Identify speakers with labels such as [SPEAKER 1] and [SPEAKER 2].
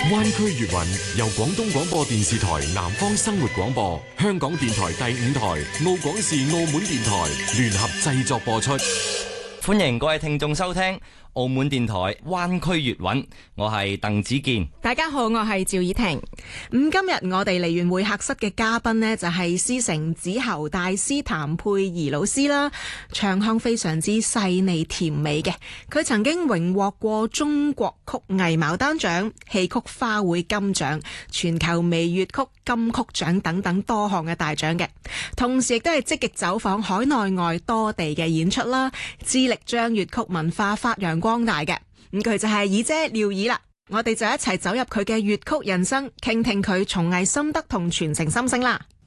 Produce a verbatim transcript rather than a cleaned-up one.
[SPEAKER 1] 灣區粵韻由廣東廣播電視台南方生活廣播、香港電台第五台、澳廣視澳門電台聯合製作播出。
[SPEAKER 2] 歡迎各位聽眾收聽澳門電台灣區粵韻，我係鄧子健。
[SPEAKER 3] 大家好，我係趙以婷。咁今日我哋嚟完會客室嘅嘉賓呢，就係師承子喉大師譚佩儀老師啦，唱腔非常之細膩甜美嘅。佢曾經榮獲過中國曲藝牡丹獎、戲曲花會金獎、全球微粵曲金曲獎等等多項嘅大獎嘅。同時亦都係積極走訪海內外多地嘅演出啦，致力將粵曲文化發揚光大嘅。咁佢就係二姐廖以啦。我哋就一齊走入佢嘅粵曲人生，傾聽佢從藝心得同傳承心聲啦。